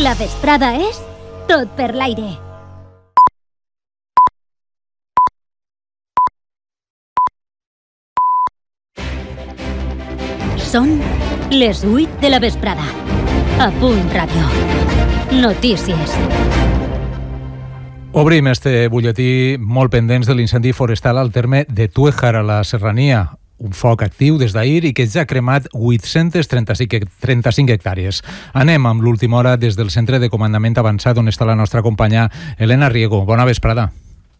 La vesprada és tot per l'aire. Són les 8 de la vesprada. A Punt Ràdio. Notícies. Obrim este butlletí molt pendents de l'incendi forestal al terme de Tuéjar, a la Serrania. Un foc actiu des d'ahir i que ja ha cremat 835 hectàrees. Anem amb l'última hora des del Centre de Comandament Avançat, on està la nostra companya Elena Riego. Bona vesprada.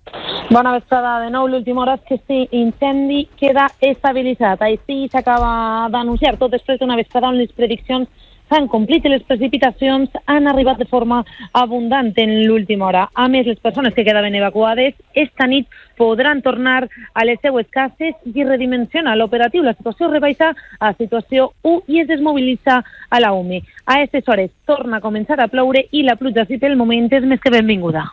Bona vesprada. De nou, l'última hora és que este incendi queda estabilitzat. Així s'acaba d'anunciar, tot després d'una vesprada on les prediccions s'han complit i les precipitacions han arribat de forma abundant en l'última hora. A més, les persones que quedaven evacuades esta nit podran tornar a les seues cases i redimensionar l'operatiu. La situació rebaixa a situació 1 i es desmobilitza a la UMI. A aquestes hores torna a començar a ploure i la pluja, si pel moment, és més que benvinguda.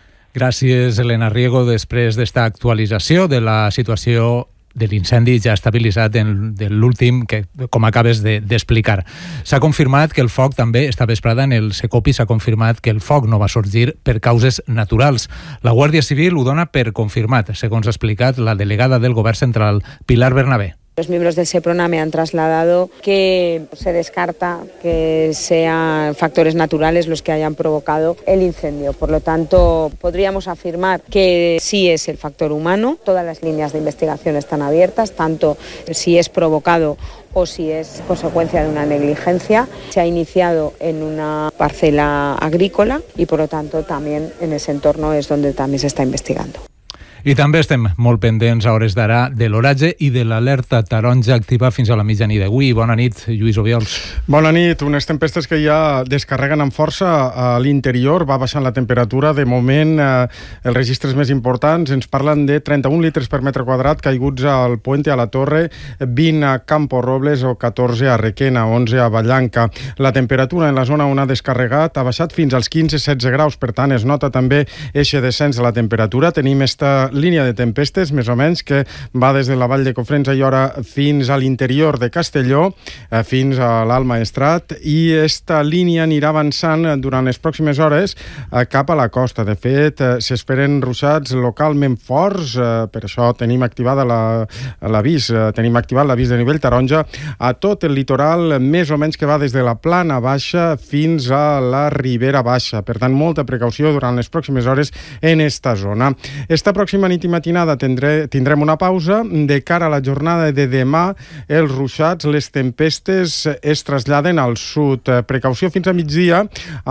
Gràcies, Elena Riego. Després d'esta actualització de la situació de l'incendi ja estabilitzat de l'últim, que com acabes d'explicar. S'ha confirmat que el foc també, esta vesprada en el Secopi, s'ha confirmat que el foc no va sorgir per causes naturals. La Guàrdia Civil ho dona per confirmat, segons ha explicat la delegada del Govern Central, Pilar Bernabé. Los miembros del SEPRONA me han trasladado que se descarta que sean factores naturales los que hayan provocado el incendio. Por lo tanto, podríamos afirmar que sí es el factor humano. Todas las líneas de investigación están abiertas, tanto si es provocado o si es consecuencia de una negligencia. Se ha iniciado en una parcela agrícola y, por lo tanto, también en ese entorno es donde también se está investigando. I també estem molt pendents a hores d'ara de l'oratge i de l'alerta taronja activa fins a la mitjanit d'avui. Bona nit, Lluís Obiols. Bona nit. Unes tempestes que ja descarreguen amb força a l'interior. Va baixant la temperatura. De moment, els registres més importants ens parlen de 31 litres per metre quadrat caiguts al Puente, a la Torre, 20 a Campo Robles o 14 a Requena, 11 a Vallanca. La temperatura en la zona on ha descarregat ha baixat fins als 15-16 graus. Per tant, es nota també eixe descens de la temperatura. Tenim esta línia de tempestes, més o menys, que va des de la vall de Cofrents a Aiora fins a l'interior de Castelló, fins a l'Alt Maestrat, i esta línia anirà avançant durant les pròximes hores cap a la costa. De fet, s'esperen ruixats localment forts, per això tenim activada l'avís, tenim activat l'avís de nivell taronja a tot el litoral, més o menys que va des de la Plana Baixa fins a la Ribera Baixa. Per tant, molta precaució durant les pròximes hores en esta zona. Esta pròxima nit i matinada tindrem una pausa. De cara a la jornada de demà, els ruixats, les tempestes es traslladen al sud. Precaució fins a migdia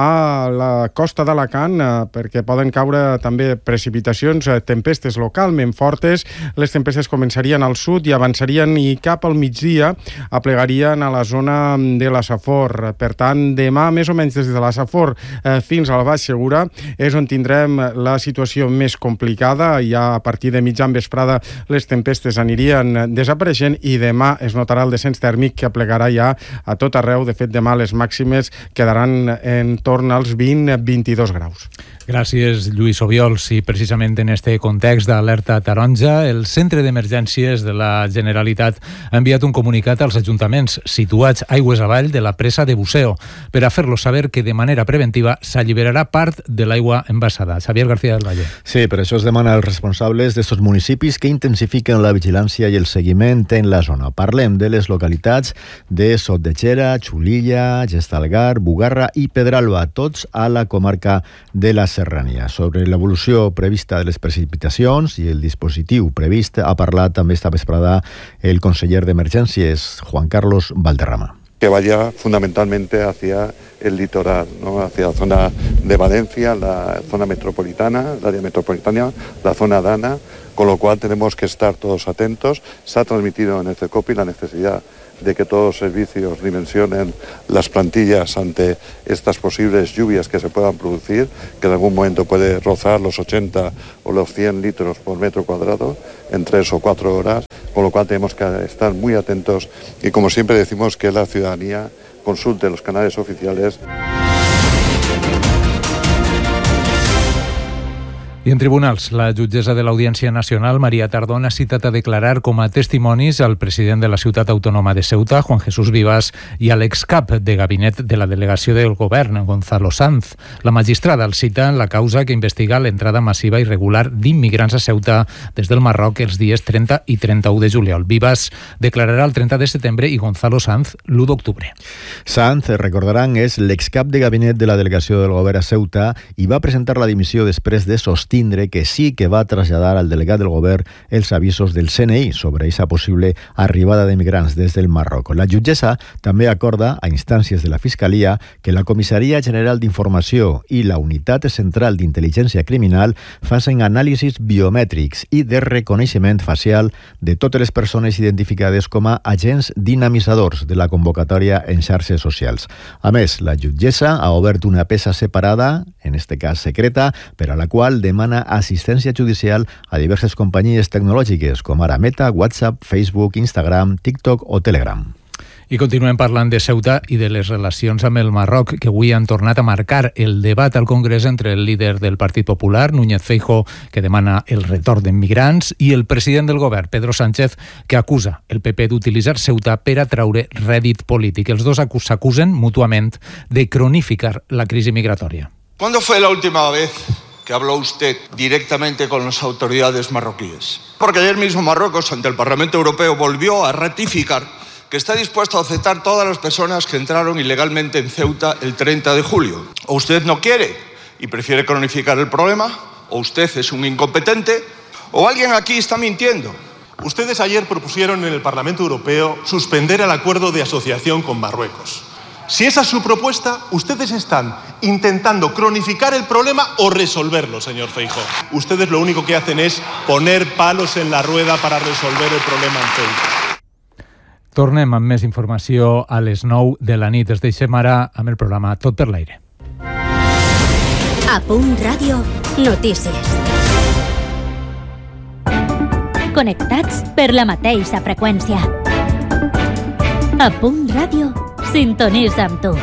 a la costa d'Alacant, perquè poden caure també precipitacions, tempestes localment fortes. Les tempestes començarien al sud i avançarien i cap al migdia aplegarien a la zona de la Safor. Per tant, demà, més o menys des de la Safor fins al Baix Segura, és on tindrem la situació més complicada. Ja a partir de mitjan vesprada les tempestes anirien desapareixent i demà es notarà el descens tèrmic que aplegarà ja a tot arreu. De fet, demà les màximes quedaran en torn als 20-22 graus. Gràcies, Lluís Obiols. I precisament en este context d'alerta taronja, el Centre d'Emergències de la Generalitat ha enviat un comunicat als ajuntaments situats aigües avall de la presa de Buceo per a fer-los saber que de manera preventiva s'alliberarà part de l'aigua embassada. Xavier García del Valle. Sí, per això es demana als responsables d'estos municipis que intensifiquen la vigilància i el seguiment en la zona. Parlem de les localitats de Sot de Xera, Xulilla, Gestalgar, Bugarra i Pedralba, tots a la comarca de la Serrania. Sobre l'evolució prevista de les precipitacions i el dispositiu previst ha parlat també esta vesprada el conseller d'Emergències, Juan Carlos Valderrama. Que vaya fundamentalmente hacia el litoral, ¿no? Hacia la zona de Valencia, la zona metropolitana, el área metropolitana, la zona dana, con lo cual tenemos que estar todos atentos. Se ha transmitido en el CECOPI la necesidad de que todos los servicios dimensionen las plantillas ante estas posibles lluvias que se puedan producir, que en algún momento puede rozar los 80 o los 100 litros por metro cuadrado en 3 o 4 horas, con lo cual tenemos que estar muy atentos y, como siempre decimos, que la ciudadanía consulte los canales oficiales. I en tribunals, la jutgessa de l'Audiència Nacional, Maria Tardón, ha citat a declarar com a testimonis al president de la ciutat autònoma de Ceuta, Juan Jesús Vivas, i a l'excap de gabinet de la delegació del govern, Gonzalo Sanz. La magistrada el cita en la causa que investiga l'entrada massiva i regular d'immigrants a Ceuta des del Marroc els dies 30 i 31 de juliol. Vivas declararà el 30 de setembre i Gonzalo Sanz l'1 d'octubre. Sanz, recordaran, és l'excap de gabinet de la delegació del govern a Ceuta i va presentar la dimissió després de sostindre que sí que va traslladar al delegat del govern els avisos del CNI sobre aquesta possible arribada d'immigrants des del Marroc. La jutgessa també acorda, a instàncies de la Fiscalia, que la Comissaria General d'Informació i la Unitat Central d'Intel·ligència Criminal facin anàlisis biomètrics i de reconeixement facial de totes les persones identificades com a agents dinamitzadors de la convocatòria en xarxes socials. A més, la jutgessa ha obert una peça separada, en este cas secreta, per a la qual demana assistència judicial a diverses companyies tecnològiques com ara Meta, WhatsApp, Facebook, Instagram, TikTok o Telegram. I continuem parlant de Ceuta i de les relacions amb el Marroc, que avui han tornat a marcar el debat al Congrés entre el líder del Partit Popular, Núñez Feijóo, que demana el retorn d'immigrants, i el president del govern, Pedro Sánchez, que acusa el PP d'utilitzar Ceuta per atraure rèdit polític. Els dos s'acusen mútuament de cronificar la crisi migratòria. ¿Cuándo fue la última vez que habló usted directamente con las autoridades marroquíes? Porque ayer mismo Marruecos, ante el Parlamento Europeo, volvió a ratificar que está dispuesto a aceptar todas las personas que entraron ilegalmente en Ceuta el 30 de julio. O usted no quiere y prefiere cronificar el problema, o usted es un incompetente, o alguien aquí está mintiendo. Ustedes ayer propusieron en el Parlamento Europeo suspender el acuerdo de asociación con Marruecos. Si esa es su propuesta, ustedes están intentando cronificar el problema o resolverlo, señor Feijóo. Ustedes lo único que hacen es poner palos en la rueda para resolver el problema en Ceuta. Tornem amb més informació a les 9 de la nit. Es deixem ara amb el programa Tot per l'aire. A Punt Ràdio, notícies. Connectats per la mateixa freqüència. A Punt Ràdio, sintonitza amb tu.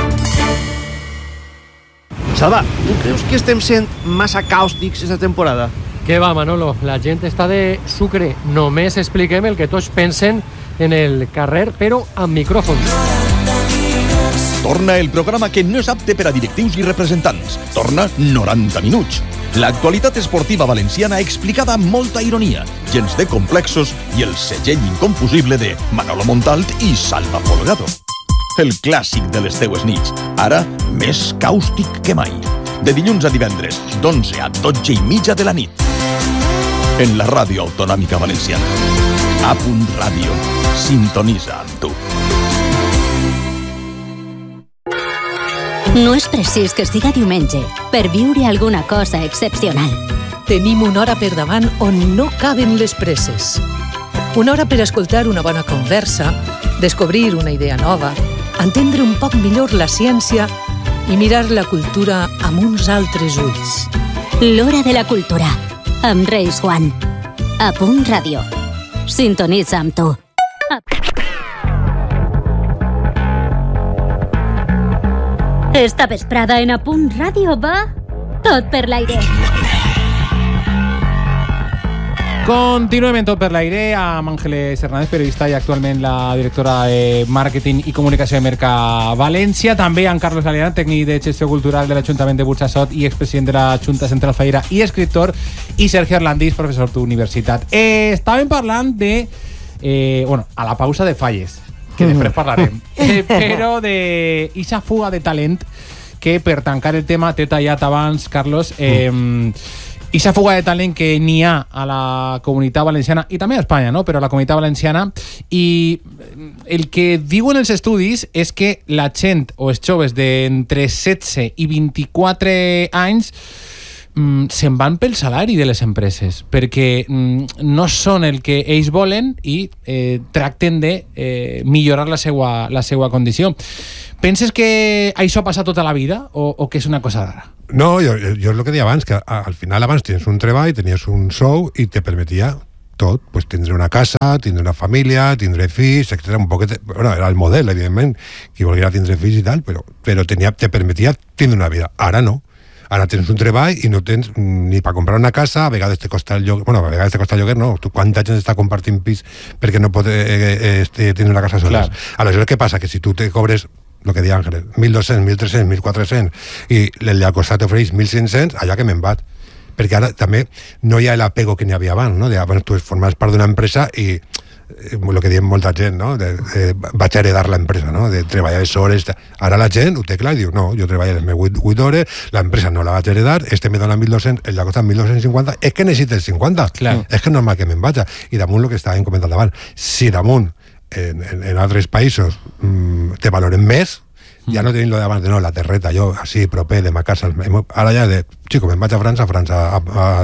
Salva, tu creus que estem sent massa càustics aquesta temporada? Què va, Manolo? La gent està de sucre. Només expliquem el que tots pensen en el carrer, però amb micròfons. Torna el programa que no és apte per a directius i representants. Torna 90 minuts. L'actualitat esportiva valenciana explicada amb molta ironia, gens de complexos i el segell inconfusible de Manolo Montalt i Salva Folgado. El clàssic de les teues nits, ara més càustic que mai. De dilluns a divendres, d'11 a 12:30 de la nit. En la ràdio autonòmica valenciana. A Punt Ràdio. Sintonitza amb tu. No és precís que siga diumenge per viure alguna cosa excepcional. Tenim una hora per davant on no caben les presses. Una hora per escoltar una bona conversa, descobrir una idea nova, entendre un poc millor la ciència i mirar la cultura amb uns altres ulls. L'Hora de la Cultura, amb Reis Juan. A Punt Ràdio. Sintonitza amb tu. Esta vesprada en A Punt Ràdio va Tot per l'aire. Continuem en Tot per l'aire amb Ángeles Hernández, periodista i actualment la directora de Màrqueting i Comunicació de Merca València. També amb Carlos Galeana, tècnic de gestió cultural de l'Ajuntament de Burjassot i expresident de la Junta Central Faira i escriptor, i Sergio Arlandis, professor d'universitat. Estàvem parlant de, a la pausa de falles, que després parlarem, però d'eixa fuga de talent que, per tancar el tema, t'he tallat abans, Carlos, eixa fuga de talent que n'hi ha a la Comunitat Valenciana i també a Espanya, no? Però a la Comunitat Valenciana, i el que diuen els estudis és que la gent o els joves d'entre 16 i 24 anys se'n van pel salari de les empreses, perquè no són el que ells volen i tracten de millorar la seva condició. Penses que això passa tota la vida o que és una cosa rara? No, jo és el que deia abans, que al final abans tenies un treball, tenies un sou i te permetia tot, pues tindre una casa, tindre una família, tindre fills, etc. Un poquet, bueno, era el model, evidentment, qui volguera tindre fills i tal, però te permetia tindre una vida. Ara no. Ara tens un treball i no tens ni per comprar una casa, a vegades te costa el lloguer, bueno, a vegades te costa el lloguer, no, quanta gent està compartint pis perquè no pot tenir una casa sola. Aleshores, què passa? Que si tu te cobres lo que deia Àngel, 1.200, 1.300, 1.400 i el costat t'ofereix 1.500, allà que me'n vaig. Perquè ara també no hi ha l'apego que n'hi havia abans, no? Abans tu formaves part d'una empresa i el que diem molta gent, no? Vaig heredar l'empresa, no? De treballar les hores. Ara la gent ho té clar i diu, no, jo treballo les meves 8 hores, l'empresa no la vaig heredar, me dona 1.200, ell ha costat 1.250, és que necessita el 50. És que és normal que me'n vaig. I damunt el que estàvem comentant davant, si damunt en altres països te valoren més, ja no tenim lo d'abans de no, la terreta, jo així, proper, de ma casa, ara ja de, xico, me'n vaig a França,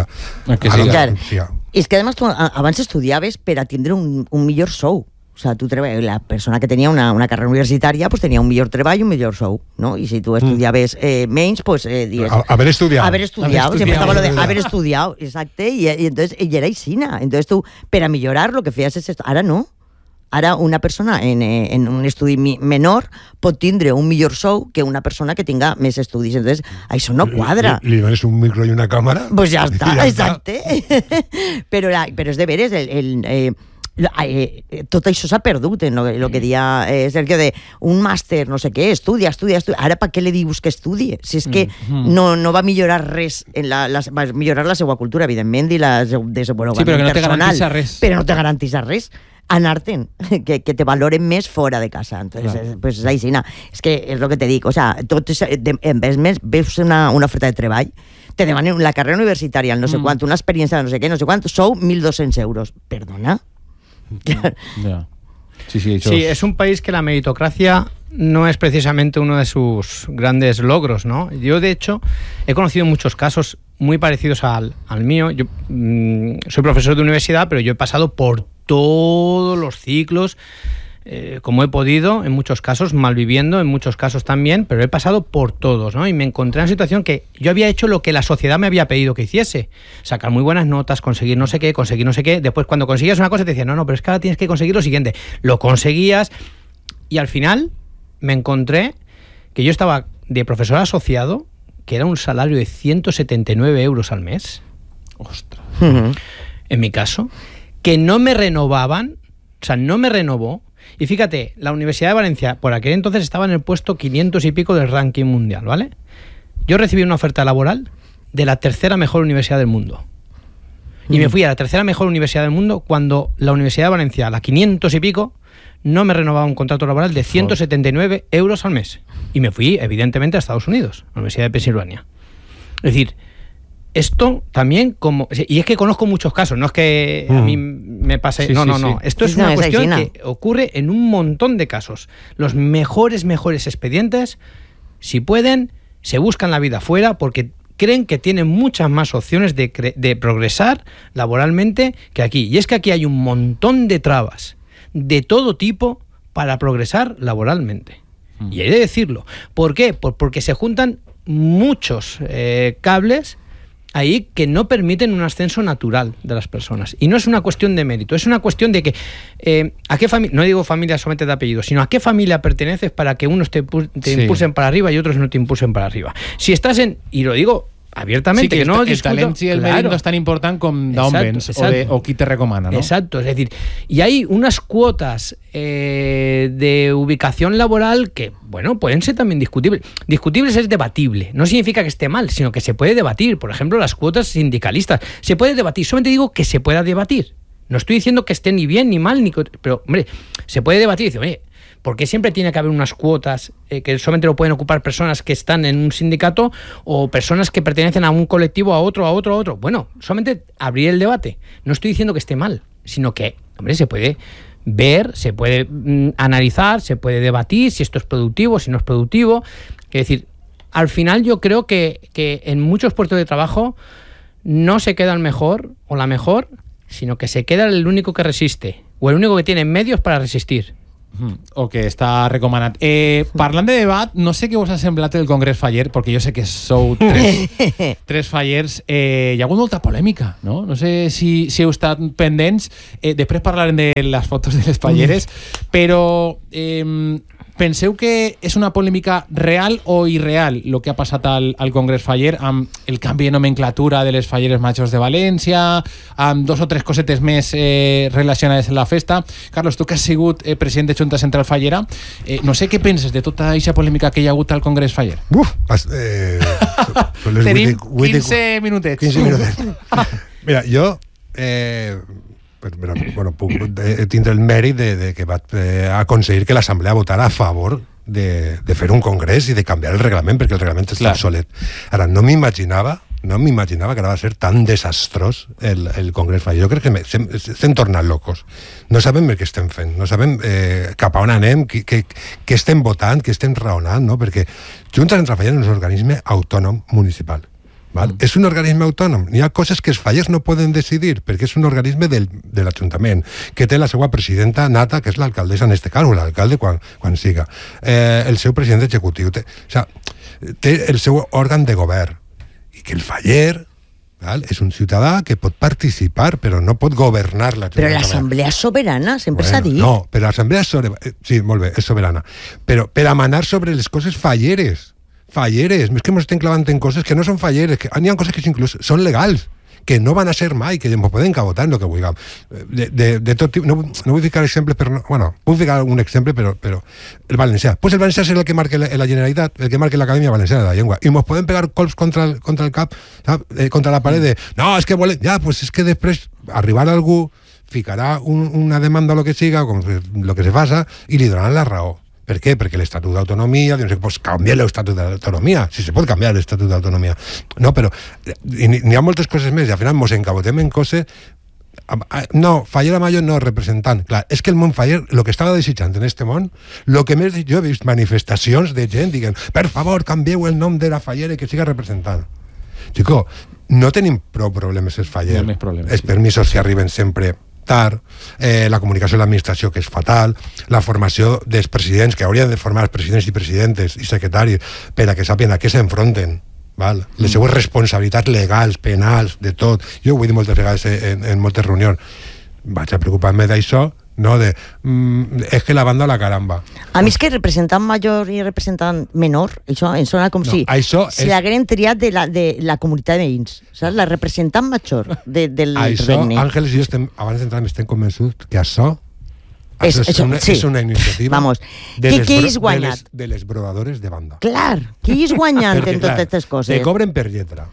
Y es que además tú abans estudiabas para tener un millor sou. O sea, la persona que tenía una carrera universitaria pues tenía un millor treball y un millor sou, ¿no? Y si tú estudiabas menys, pues dies, haber estudiado, siempre estaba lo de haber estudiado, exacto, y entonces ella era isina. Entonces tú, para millorar, lo que feies es esto. Ahora no. Ara una persona en un estudi menor pot tindre un millor sou que una persona que tinga més estudis. Entonces, això no quadra. Li dones un micro i una càmera? Pues ja està, exacte. Però és de veres, tot això s'ha perdut en lo que deia Sergio de un màster, no sé què, estudia. Ara per què li dius que estudie? Si és que no va millorar res, va millorar la seva cultura, evidentment, i la desenvolupament personal. Però no te garantissa res. Anar-te'n, que te valoren més fora de casa. Entonces, pues és així. És que és el que te dic, o sea, en vez més, veus una oferta de treball, te demanen la carrera universitària, no sé quant, una experiència de no sé què, no sé quant, sou 1.200 euros. Perdona. Sí, es un país que la meritocracia no es precisamente uno de sus grandes logros, ¿no? Yo, de hecho, he conocido muchos casos muy parecidos al mío. Yo soy profesor de universidad, pero yo he pasado por todos los ciclos, como he podido, en muchos casos, malviviendo, en muchos casos también, pero he pasado por todos, ¿no? Y me encontré en una situación que yo había hecho lo que la sociedad me había pedido que hiciese. Sacar muy buenas notas, conseguir no sé qué. Después, cuando conseguías una cosa, te decían, no, pero es que ahora tienes que conseguir lo siguiente. Lo conseguías y al final me encontré que yo estaba de profesor asociado, que era un salario de 179 euros al mes. Ostras. En mi caso, que no me renovaban, o sea, no me renovó. Y fíjate, la Universidad de Valencia por aquel entonces estaba en el puesto 500 y pico del ranking mundial, ¿vale? Yo recibí una oferta laboral de la tercera mejor universidad del mundo. Y me fui a la tercera mejor universidad del mundo cuando la Universidad de Valencia, la 500 y pico, no me renovaba un contrato laboral de 179 euros al mes. Y me fui, evidentemente, a Estados Unidos, a la Universidad de Pensilvania. Es decir, esto también como... Y es que conozco muchos casos, no es que a mí me pase... No. Esto es una cuestión que ocurre en un montón de casos. Los mejores expedientes, si pueden, se buscan la vida fuera porque creen que tienen muchas más opciones de progresar laboralmente que aquí. Y es que aquí hay un montón de trabas de todo tipo para progresar laboralmente. Y hay de decirlo. ¿Por qué? Porque se juntan muchos cables ahí que no permiten un ascenso natural de las personas. Y no es una cuestión de mérito, es una cuestión de que a qué familia, no digo familia solamente de apellido, sino a qué familia perteneces para que unos te impulsen para arriba y otros no te impulsen para arriba. Si estás y lo digo abiertamente, sí, que no el talent i el mèrit no és tan important com d'on vens o qui te recomana, ¿no? Exacto, es decir, y hay unas cuotas de ubicación laboral que, bueno, pueden ser también discutibles. Discutibles es debatible, no significa que esté mal, sino que se puede debatir. Por ejemplo, las cuotas sindicalistas, se puede debatir, solamente digo que se pueda debatir. No estoy diciendo que esté ni bien ni mal, pero, hombre, se puede debatir y decir, oye, ¿por qué siempre tiene que haber unas cuotas que solamente lo pueden ocupar personas que están en un sindicato o personas que pertenecen a un colectivo, a otro? Bueno, solamente abrir el debate. No estoy diciendo que esté mal, sino que, hombre, se puede ver, se puede analizar, se puede debatir si esto es productivo, si no es productivo. Es decir, al final yo creo que en muchos puestos de trabajo no se queda el mejor o la mejor, sino que se queda el único que resiste o el único que tiene medios para resistir. O que està recomanat. Parlant de debat, no sé què us ha semblat el Congrés Faller, perquè jo sé que sou tres fallers. Hi ha hagut molta polèmica, no? No sé si heu estat pendents. Després parlarem de les fotos de les falleres, però penseu que és una polèmica real o irreal el que ha passat al Congrés Faller amb el canvi de nomenclatura de les falleres majors de València, amb 2 o 3 cosetes més relacionades amb la festa? Carlos, tu que has sigut president de Junta Central Fallera, no sé què penses de tota aquesta polèmica que hi ha hagut al Congrés Faller. Tenim 15 minutets. 15 minutets. Mira, jo puc tindre el mèrit de que va aconseguir que l'Assemblea votara a favor de fer un congrés i de canviar el reglament, perquè el reglament està obsolet. Ara, no m'imaginava que ara va ser tan desastrós el Congrés Faller. Jo crec que estem tornant locos. No sabem el que estem fent, no sabem cap a on anem, què estem votant, què estem raonant, no? Perquè Junta Central Faller és un organisme autònom municipal. És un organisme autònom. Hi ha coses que els fallers no poden decidir, perquè és un organisme de l'Ajuntament, que té la seva presidenta nata, que és l'alcaldessa en este cas, o l'alcalde quan siga. El seu president executiu. Té el seu òrgan de govern. I que el faller és un ciutadà que pot participar, però no pot governar l'Ajuntament. Però l'Assemblea és soberana, sempre s'ha dit. No, però l'Assemblea és soberana. Sí, molt bé, és soberana. Però per a manar sobre les coses falleres, més que ens estem clavant en coses que no són falleres, que n'hi ha coses que inclús són legals, que no van a ser mai, que ens poden cabotar en el que vulguem. De tot tipus, no vull ficar exemples, puc ficar un exemple, però el valencià. Pues el valencià és el que marca la Generalitat, el que marca l'Acadèmia Valenciana de la Llengua, i ens podem pegar colps contra el cap, contra la paret de, no, és que volem... Ja, pues és que després arribarà algú, ficarà una demanda o el que siga, com el que se faça, i li donaran la raó. Per què? Perquè l'Estatut d'Autonomia, pues canvia l'Estatut d'Autonomia, si se pot canviar l'Estatut d'Autonomia. No, però n'hi ha moltes coses més, i al final ens encabotem en coses. No, Fallera Major no, representant. Clar, és que el món faller, el que estava desitjant en este món, el que més jo he vist manifestacions de gent dient, per favor, canvieu el nom de la Fallera i que siga representant. Chico, no tenim prou problemes els fallers. Els permisos s'hi arriben sempre tard, la comunicació de l'administració, que és fatal, la formació dels presidents, que haurien de formar els presidents i presidentes i secretaris per a que sàpien a què s'enfronten, les seues responsabilitats legals, penals, de tot. Jo ho he dit moltes vegades en moltes reunions. Vaig a preocupar-me d'això, no de és que la banda la caramba. A mi és que representant major i representant menor, això em sona com si l'hagueren triat de la comunitat de veïns, saps? La representant major del regne. Àngels i jo abans d'entrar estem convençuts que això és una iniciativa de les brodadores de banda. Clar, qui és guanyant en totes aquestes coses? Te cobren per lletra.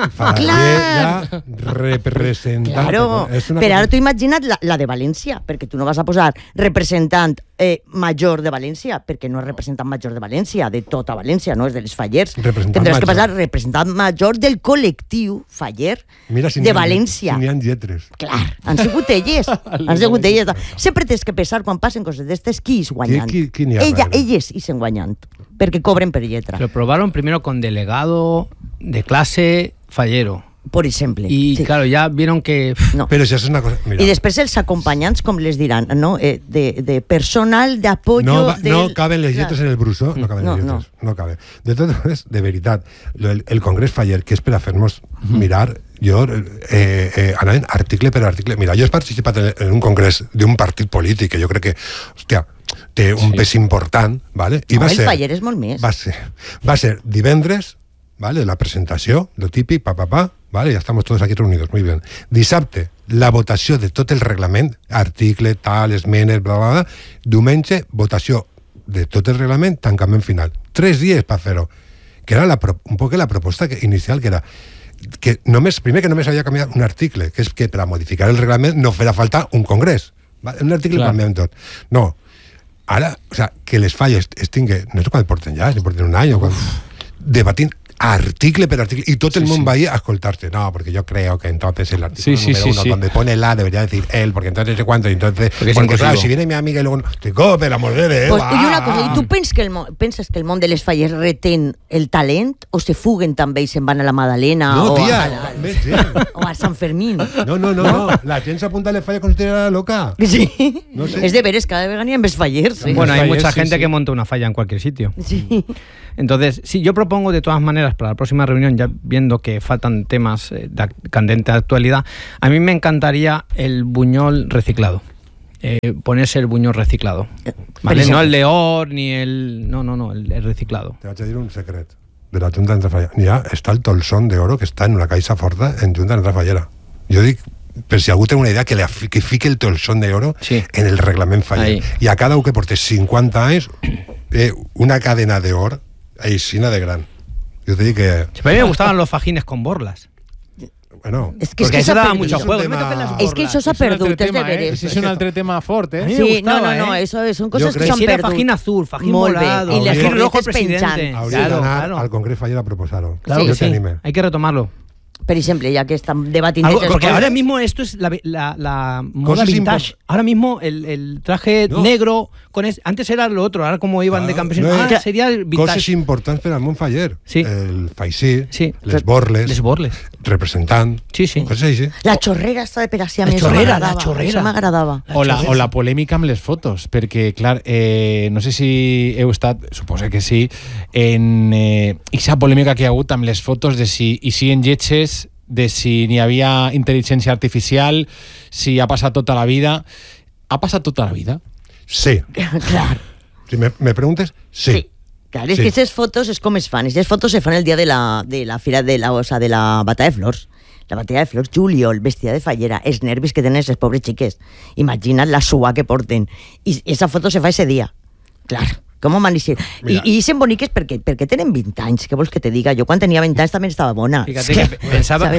Clar, representant. Claro, però ara t'ho imagina't la de València, perquè tu no vas a posar representant major de València, perquè no és representant major de València, de tota València, no és de les fallers. Tindràs que posar representant major del col·lectiu faller de València. Si n'hi ha lletres. Clar, han sigut elles. Sempre tens que pensar, quan passen coses d'estes, qui és guanyant. Elles hi són guanyant, perquè cobren per lletra. Lo probaron primero con delegado de clase fallero. Por ejemplo. Y claro, ya vieron que... No. Pero si eso es una cosa... Mira. Y después els acompanyants, com les diran, ¿no? De personal, de apoyo... No caben les lletres en el brusó, no caben les lletres, no caben. De totes maneres, de veritat, el Congrés Faller, que és per a fer-nos mirar, jo anant article per article... Mira, jo he participat en un congrés d'un partit polític, que jo crec que, hòstia, té un pes important, ¿vale? I el Faller és molt més. Va ser divendres, ¿vale? La presentació, lo típic, ¿vale? Ya estamos todos aquí reunidos, muy bien. Dissabte, la votació de tot el reglament, article, tal, esmenes, bla, bla, bla. Diumenge, votació de tot el reglament, tancament final. 3 dies per fer-ho. Que era un poc la proposta inicial, que era que primer que només havia canviat un article, que és que per a modificar el reglament no farà falta un congrés. ¿Vale? Un article canviant tot. No. Ara, o sea, que les falles es tinguen, no sé quan porten ja, si porten un any o quan... Debatint article per article, y todo el mundo va ahí a escoltarte. No, porque yo creo que entonces el artículo número 1, donde pone la, debería decir él, porque entonces no sé cuánto, y entonces... Porque claro, si viene mi amiga y luego... Chico, per amor de Déu, pues, y una cosa, ¿y tu penses que el món de les falles retén el talent, o se fuguen també i se'n van a la Madalena, no, o a Sant Fermín? No, la gent s'apunta a les falles com si era loca. Sí, no sé. Es de veres, cada vegada n'hi ha més fallers. Sí. Bueno, hay mucha gente que monta una falla en cualquier sitio. Sí. Entonces, sí, yo propongo de todas maneras para la próxima reunión, ya viendo que faltan temas de candente actualidad, a mí me encantaría el buñol reciclado. ponerse el buñol reciclado. ¿Vale? No el de or ni el... No, el reciclado. Te vaig a dir un secret de la Junta d'Entrafallera. Ja està el tolsón d'oro que està en una caixa forta en Junta d'Entrafallera. Jo dic, per si algú té una idea, que fique el tolsón d'oro en el reglament faller. I a cada un que porte 50 anys, una cadena d'or aixina de gran. Jo te dic que... A mí me gustaban los fajines con borlas. Bueno, porque eso daba mucho juego. Es que eso s'ha perdut, és de veres. És un altre tema fort, eh? Sí, no, eso son cosas que s'han perdut. Fajín azul, fajín morado, y fajín rojo el presidente. Hauria d'anar al Congrés Faller a proposar-ho. Claro que sí, hay que retomarlo. Per exemple, ya que están debatiendo... Porque ahora mismo esto es la moda vintage. Ahora mismo el traje negro... Antes era lo otro, ahora como iban de campesinos... sería el vintage. Coses importants per al món faller. Sí. El faixí, les borles, representant, coses així. La xorrera està de per així a mi. La xorrera. Això m'agradava. O la polèmica amb les fotos, perquè, clar, no sé si heu estat, suposo que sí, en aquesta polèmica que hi ha hagut amb les fotos de si hi siguen lletges, de si n'hi havia intel·ligència artificial, si ha passat tota la vida. ¿Ha passat tota la vida? Sí. Claro. Si me preguntes, sí. Claro, es que esas fotos es com es fan. Esas fotos se fan el dia de la fira de la batalla de flors. La batalla de flors, juliol, vestida de fallera, els nervis que tenen les pobres xiques. Imagina't la suà que porten. I esa foto se fa ese dia. Claro. Com van dir? I són boniques perquè tenen 20 anys. Què vols que te diga? Jo quan tenia 20 anys també estava bona. Fíjate que pensaba...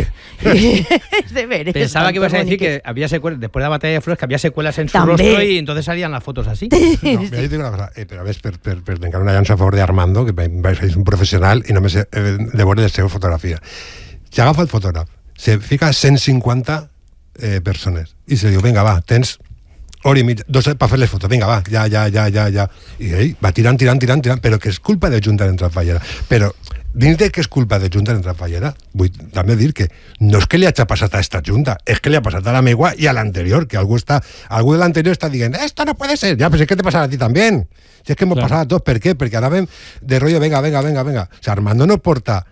Es de veres. Pensaba que ibas a decir que había secuelas, después de la batalla de flores, que había secuelas en su rostro y entonces salían las fotos así. No, jo dic una cosa, però a més, per tancar una llança a favor d'Armando, que és un professional i només de veure la seva fotografia. Si agafa el fotògraf, se fica 150 persones i se diu, vinga, va, tens hora i mitja, 2 per fer les fotos, vinga, va, ja. I ell va tirant, però que és culpa de Junta d'Entrafallera. Però dins de que és culpa de Junta d'Entrafallera, vull també dir que no és que li hagi passat a esta Junta, és que li ha passat a la meua i a l'anterior, que algú de l'anterior està dient, esto no puede ser, ja, però és que te passarà a ti també. Si és que hemos passat a tots, per què? Perquè anàvem de rollo, venga. O sea, Armando no porta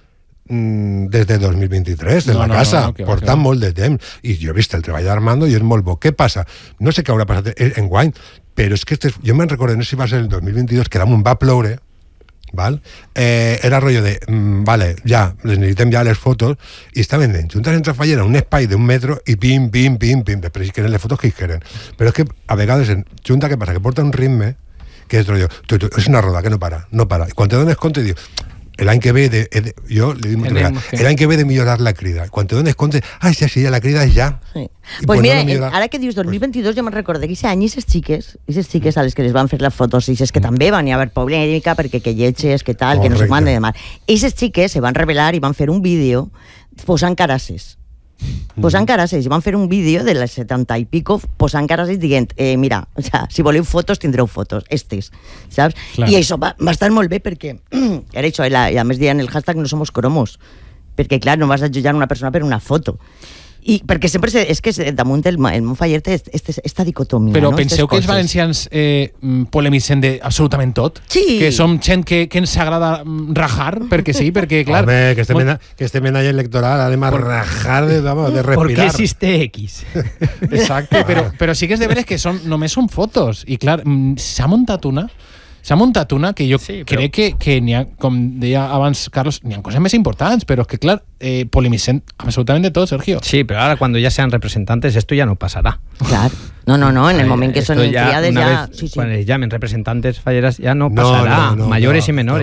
des de 2023 en la casa, porta molt de temps, i jo he vist el treball d'Armando i és molt bo. Què passa? No sé què haurà passat enguany, però és que jo me'n recordo, no sé si va ser el 2022, que damunt va ploure, val? Era rotllo de, vale, ja, les necessitem ja les fotos, i estaven en Junta d'Entrafallera un espai d'un metro i pim, després hi queren les fotos que hi queren. Però és que a vegades en Junta, què passa? Que porta un ritme que és rotllo, és una roda que no para. I quan te dones compte, dius, l'any que ve l'any que ve de millorar la crida. Quan te dones compte, sí, la crida és ja. Sí. Pues mira, ara que dius 2022, jo me'n recordo que aquest any aquestes xiques a les que les van fer les fotos, i és que també van haver polèmica perquè que lletges, que tal, que no sé quant de demà. Aquestes xiques se van revelar i van fer un vídeo posant carasses. I van fer un vídeo de les 70 i pico posant carasses dient, mira, o sea, si voleu fotos tindreu fotos, saps? Clar. I això va estar molt bé perquè era això, i a més deien el hashtag no somos cromos, perquè clar, no vas a jutjar una persona per una foto. I perquè sempre és que damunt el món faller té esta dicotomia. Però penseu que els valencians polemitzen de absolutament tot? Sí. Que som gent que ens agrada rajar, perquè sí, perquè clar... Home, que estem en any electoral, anem a rajar de respirar. ¿Por qué existe X? Exacte, però sí que és de veres que només són fotos. I clar, s'ha muntat una que jo crec que n'hi ha, com deia abans Carlos, n'hi ha coses més importants, però és que clar, polemicen absolutament de tot, Sergio. Sí, pero ahora cuando ya sean representantes esto ya no pasará. Claro. No, en el moment que son triades ya... Cuando les llamen representantes falleras ya no pasarà, mayores i menores.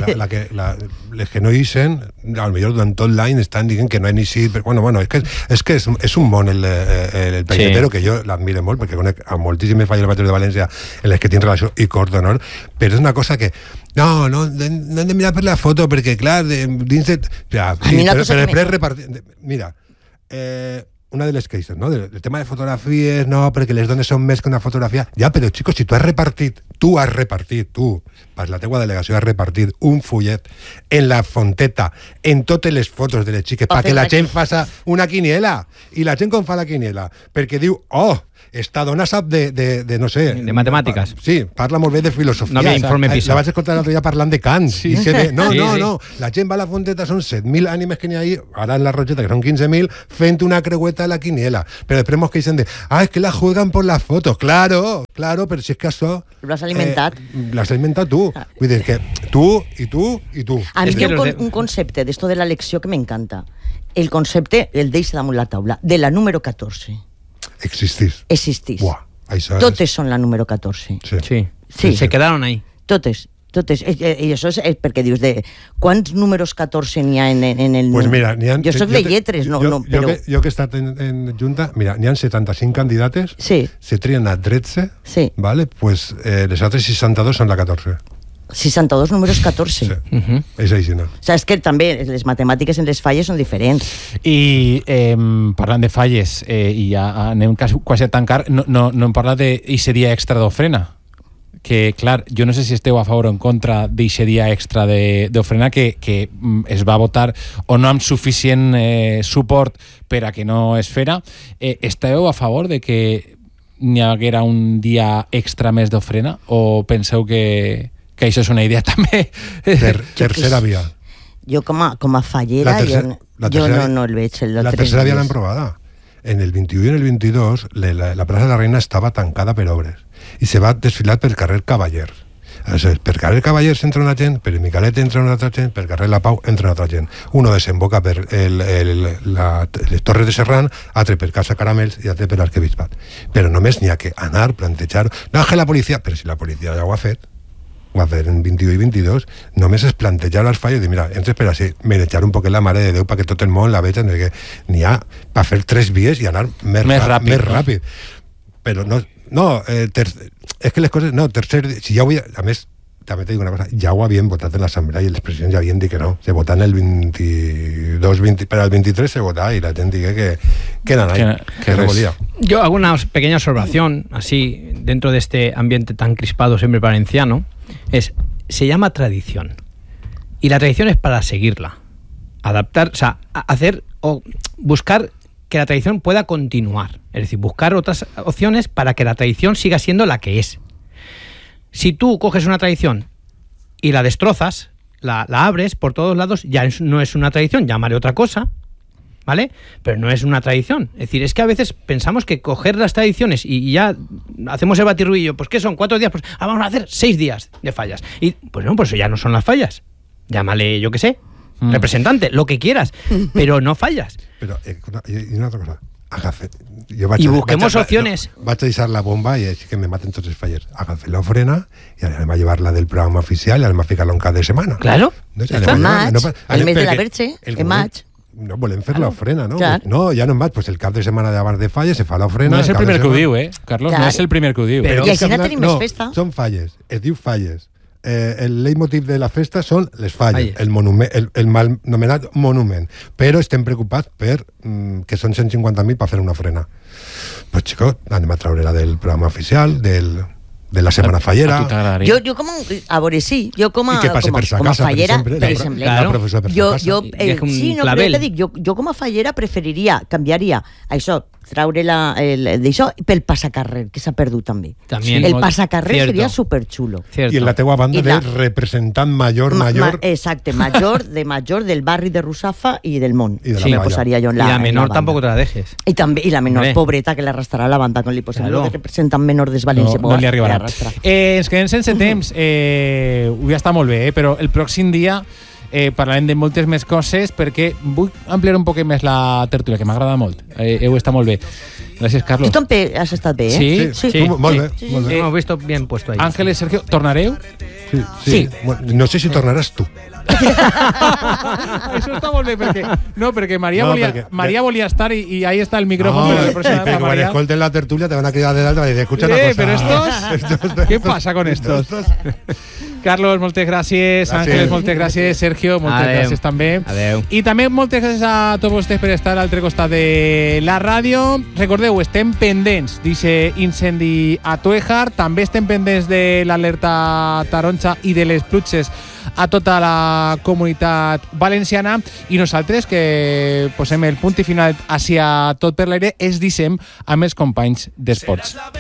Les que no hicen, al millor durant tot l'any estan dient que no han eixit... Bueno, és que és un món el pelletero que jo l'admiro molt, perquè conec a moltíssimes falleres de València en les que tinc relació i cor d'honor, però és una cosa que no hem de mirar per la foto, perquè clar, dins de... Però després repartir... Mira, una de les queixes, ¿no? El tema de fotografies, no, perquè les dones són més que una fotografia. Ja, però, xicos, si tu, per la teua delegació, has repartit un fullet en la fonteta, en totes les fotos de les xiques, perquè la gent faça una quiniela. I la gent com fa la quiniela? Perquè diu, Esta dona sap de no sé... De matemàtiques. Sí, parla molt bé de filosofia. No havia informe PISA. La vaig escoltar l'altre dia parlant de Kant. Sí. I no, Sí, no, sí. no. La gent va a la fonteta, són 7.000 ànimes que n'hi ha ahí, ara en la Roseta, que són 15.000, fent una creueta a la quiniela. Però després mos queixen de, es que la juegan por las fotos. Claro, però si és que això... Lo has alimentat. L'has alimentat tu. Vull dir que tu i tu i tu. A mi hi ha un concepte d'esto de la lecció que m'encanta. El concepte, el deixo damunt la taula, de la número 14. Existís. Buah, això totes són la número 14. Sí. Se quedaron ahí. Totes. I això és perquè dius de... Quants números 14 n'hi ha en el... Pues mira, jo soc de lletres, però... Jo que he estat en Junta, mira, n'hi ha 75 candidates, se trien a 13, vale? Pues les altres 62 són la 14. 62 números 14. Sí. És així, no? O sigui, és que també les matemàtiques en les falles són diferents. I parlant de falles, i ja anem quasi a tancar, no hem parlat d'aquest dia extra d'ofrena. Que, clar, jo no sé si esteu a favor o en contra d'aquest dia extra d'ofrena que es va votar o no amb suficient suport per a que no es fera. Esteu a favor de que n'hi haguera un dia extra més d'ofrena o penseu que això és una idea també? Tercera via. Jo com a fallera jo no el veig. La tercera via l'hem provada. En el 21 i en el 22 la plaça de la Reina estava tancada per obres i se va desfilar per carrer Cavallers. Per carrer Cavallers entra una gent, per Micalet entra una altra gent, per carrer La Pau entra una altra gent. Uno desemboca per les Torres de Serran, altre per Casa Caramels i altre per l'Arquebisbat. Però només n'hi ha que anar, plantejar... No, és que la policia... Però si la policia ja ho ha fet en 21 i 22, només és plantejar les falles i mira, entres per així, manejar un poquet la Mare de Déu perquè tot el món la veja, n'hi ha per fer 3 vies i anar més ràpid. Però és que les coses... No, si ja ho havia... A més, també t'he dit una cosa, ja ho havien votat en l'Assemblea i els presidents ja havien dit que no. Se votan el 22, per al 23 se votava i la gent digue que era que no volia. Yo hago una pequeña observación, así, dentro de este ambiente tan crispado siempre valenciano, se llama tradición. Y la tradición es para seguirla. Adaptar, o sea, hacer o buscar que la tradición pueda continuar. Es decir, buscar otras opciones para que la tradición siga siendo la que es. Si tú coges una tradición y la destrozas, la abres por todos lados, ya no es una tradición, llamaré otra cosa, ¿vale? Pero no es una tradición. Es decir, es que a veces pensamos que coger las tradiciones y ya hacemos el batirruillo, pues ¿qué son? 4 días, pues vamos a hacer 6 días de fallas. Y pues no, pues ya no son las fallas. Llámale, yo qué sé, representante, lo que quieras, pero no fallas. Pero, y una otra cosa, y busquemos opciones. Vaig a deixar la bomba i així que me maten tots els fallers. Agafen l'ofrena i anem a llevar-la del programa oficial i anem a ficar-la un cap de setmana. Claro. En maig, el mes de la Verge, en maig. No, volem fer l'ofrena, no? No, ja no en maig, pues el cap de setmana d'abans de falles se fa l'ofrena. No és el primer que ho diu, Carlos, no és el primer que ho diu. I així no tenim més festa. Són falles, es diu falles. El leitmotiv de la festa són les falles, el monument, el mal nomenat monument, però estem preocupats per que són 150.000 per fer una ofrena. Pues xicot, anem a treure-la del programa oficial, de la setmana fallera. Jo com a veure, sí, jo com a fallera, per exemple, jo com a fallera preferiria, canviaria això, traure d'això pel passacarrer, que s'ha perdut també. El passacarrer seria superxulo. I en la teua banda de representant major. Exacte, major del barri de Russafa i del Món. Me posaria jo en la banda. I la menor tampoc te la dejes. I la menor, pobreta, que l'arrastrarà la banda, quan li posem el representant menor des València. No li arribarà. Ens quedem sense temps, avui està molt bé, però el pròxim dia parlarem de moltes més coses perquè vull ampliar un poc més la tertúlia, que m'agrada molt. Heu estat molt bé. Gràcies, Carlos. Tu també has estat bé, Sí. Molt bé. Hemos visto bien puesto ahí. Ángeles, Sergio, ¿tornareu? Sí. No sé si tornaràs tu. Això està molt bé, perquè Maria volia estar i ahí està el micrófono. Perquè quan escolten la tertulia te van a quedar de dalt i dir, escucha una cosa. Pero estos, ¿qué pasa con estos? Carlos, moltes gràcies. Ángeles, moltes gràcies. Sergio, moltes gràcies també. Adeu. I també moltes gràcies a tots vostès per estar a l'altre costat de la ràdio. Recordeu, estem pendents d'aquest incendi a Tuejar. També estem pendents de l'alerta taronja i de les pluges a tota la comunitat valenciana, i nosaltres que posem el punt i final hacia Tot per l'aire es dissem amb els companys d'Esports.